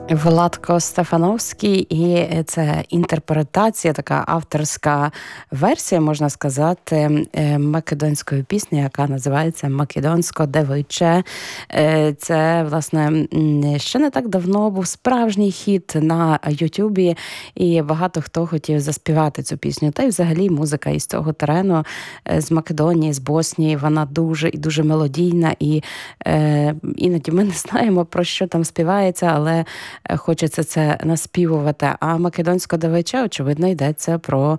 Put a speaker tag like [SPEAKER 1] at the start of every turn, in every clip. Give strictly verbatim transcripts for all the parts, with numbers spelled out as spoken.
[SPEAKER 1] Владко Стефановський, і це інтерпретація, така авторська версія, можна сказати, македонської пісні, яка називається «Македонсько девойче». Це, власне, ще не так давно був справжній хіт на Ютубі, і багато хто хотів заспівати цю пісню. Та й взагалі музика із цього терену, з Македонії, з Боснії, вона дуже і дуже мелодійна, і е, іноді ми не знаємо, про що там співається, але хочеться це наспівувати. А «Македонсько девойче», очевидно, йдеться про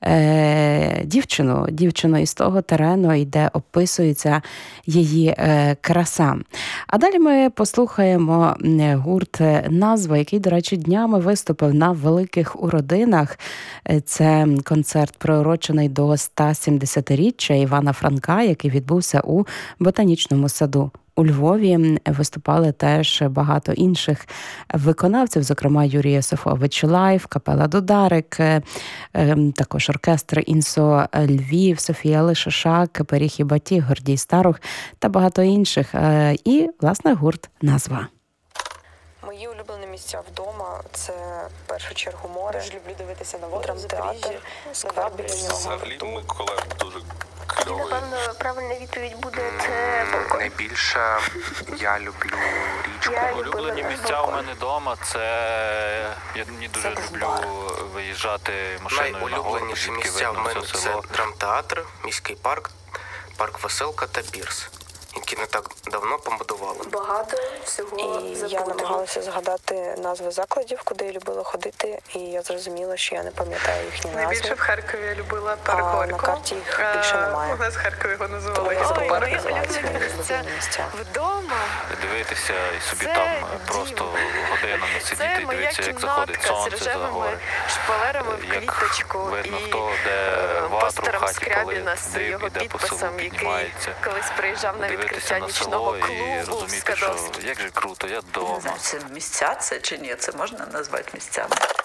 [SPEAKER 1] е, дівчину. Дівчину із того терену, де описується її е, краса. А далі ми послухаємо гурт «Назва», який, до речі, днями виступив на Великих Уродинах. Це концерт, приурочений до сто сімдесятиріччя Івана Франка, який відбувся у Ботанічному саду. У Львові виступали теж багато інших виконавців, зокрема Юрій Йосифович Лайв, капела «Дударик», також оркестр «Інсо Львів», Софія Лишишак, Пиріг і Батіг, Гордій Старух та багато інших. І, власне, гурт «Назва».
[SPEAKER 2] Мої улюблені місця вдома – це, в першу чергу, море. Дуже люблю дивитися на воду, драмтеатр, сквер біля нього.
[SPEAKER 3] Взагалі Микола дуже кльовий.
[SPEAKER 4] Напевно, правильна відповідь буде це балкон.
[SPEAKER 5] Найбільше я люблю річку.
[SPEAKER 4] Я
[SPEAKER 3] Улюблені
[SPEAKER 4] любила
[SPEAKER 3] місця
[SPEAKER 4] балкон.
[SPEAKER 3] у мене вдома – це я не дуже
[SPEAKER 2] Це
[SPEAKER 3] люблю
[SPEAKER 2] бар.
[SPEAKER 3] виїжджати машиною на гору,
[SPEAKER 5] Найулюбленіші
[SPEAKER 3] звідки
[SPEAKER 5] місця в
[SPEAKER 3] видно
[SPEAKER 5] мене
[SPEAKER 3] все
[SPEAKER 5] це
[SPEAKER 3] село.
[SPEAKER 5] драмтеатр, міський парк, парк Веселка та пірс, які не так давно побудували.
[SPEAKER 4] Багато всього
[SPEAKER 2] І я
[SPEAKER 4] забутого.
[SPEAKER 2] намагалася згадати назви закладів, куди я любила ходити, і я зрозуміла, що я не пам'ятаю їхні
[SPEAKER 6] Найбільше
[SPEAKER 2] назви.
[SPEAKER 6] в Харкові я любила
[SPEAKER 2] А
[SPEAKER 6] парк Горького.
[SPEAKER 2] на карті їх більше
[SPEAKER 6] Е,
[SPEAKER 2] немає.
[SPEAKER 6] У нас в Харкові його
[SPEAKER 2] Тому
[SPEAKER 6] називали
[SPEAKER 2] я
[SPEAKER 6] Ізбо
[SPEAKER 2] забула,
[SPEAKER 6] парк.
[SPEAKER 2] як називаються мої
[SPEAKER 4] Мої
[SPEAKER 2] улюблені
[SPEAKER 4] улюблені
[SPEAKER 2] місця.
[SPEAKER 4] Вдома
[SPEAKER 3] Дивитися і собі
[SPEAKER 4] Це
[SPEAKER 3] там
[SPEAKER 4] дім.
[SPEAKER 3] просто годинами
[SPEAKER 4] це
[SPEAKER 3] сидіти і
[SPEAKER 4] моя
[SPEAKER 3] дивитися, як заходить
[SPEAKER 4] кімнатка з
[SPEAKER 3] сонце за
[SPEAKER 4] рожевими
[SPEAKER 3] гори.
[SPEAKER 4] шпалерами в
[SPEAKER 3] Як
[SPEAKER 4] квіточку
[SPEAKER 3] видно,
[SPEAKER 4] і
[SPEAKER 3] хто де
[SPEAKER 4] е,
[SPEAKER 3] ватру в
[SPEAKER 4] постером
[SPEAKER 3] хаті
[SPEAKER 4] Скрябіна
[SPEAKER 3] палив,
[SPEAKER 4] з
[SPEAKER 3] дим
[SPEAKER 4] його
[SPEAKER 3] іде по селу,
[SPEAKER 4] підписом, який
[SPEAKER 3] піднімається.
[SPEAKER 4] колись приїжджав на
[SPEAKER 3] Дивитися
[SPEAKER 4] відкриття
[SPEAKER 3] на
[SPEAKER 4] нічного
[SPEAKER 3] село і
[SPEAKER 4] клубу в
[SPEAKER 3] розуміти, що
[SPEAKER 4] Скадовську.
[SPEAKER 3] як же круто, я
[SPEAKER 7] Не
[SPEAKER 3] вдома.
[SPEAKER 7] знаю, це місця це чи ні, це можна назвати місцями.